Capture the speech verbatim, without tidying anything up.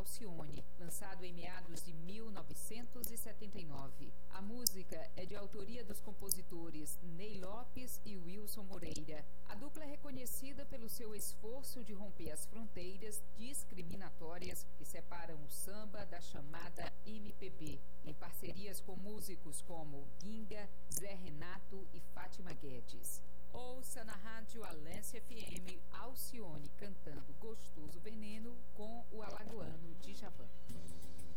Alcione, lançado em meados de mil novecentos e setenta e nove. A música é de autoria dos compositores Ney Lopes e Wilson Moreira. A dupla é reconhecida pelo seu esforço de romper as fronteiras discriminatórias que separam o samba da chamada M P B, em parcerias com músicos como Ginga, Zé Renato e Fátima Guedes. Ouça na rádio Alência F M Alcione cantando Gostoso Veneno com o alagoano Djavan.